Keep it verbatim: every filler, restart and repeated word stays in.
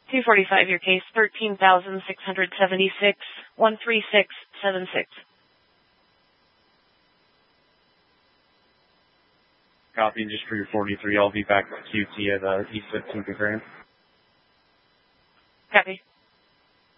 two forty-five, your case, thirteen thousand six hundred seventy-six, one three six seven six. Copy, just for your forty-three, I'll be back with Q T at uh, East fifteen Grand. Copy.